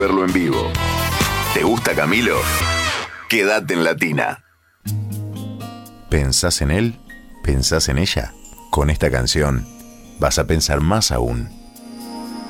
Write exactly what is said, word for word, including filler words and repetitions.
verlo en vivo. ¿Te gusta Camilo? Quédate en Latina. ¿Pensás en él? ¿Pensás en ella? Con esta canción vas a pensar más aún.